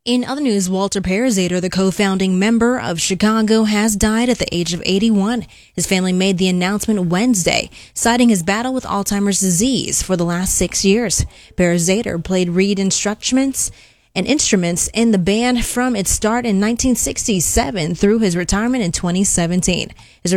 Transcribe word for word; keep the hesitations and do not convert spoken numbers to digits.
In other news, Walter Parazaider, the co-founding member of Chicago, has died at the age of eighty-one. His family made the announcement Wednesday, citing his battle with Alzheimer's disease for the last six years. Parazaider played reed instruments and instruments in the band from its start in nineteen sixty-seven through his retirement in twenty seventeen. His